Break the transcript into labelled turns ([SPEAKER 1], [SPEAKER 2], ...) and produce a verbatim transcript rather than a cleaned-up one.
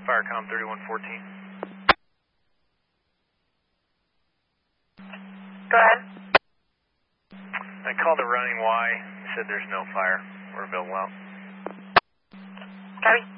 [SPEAKER 1] Firecom thirty-one fourteen.
[SPEAKER 2] Go ahead.
[SPEAKER 1] I called the running Y. He said there's no fire. We're available out.
[SPEAKER 2] Copy.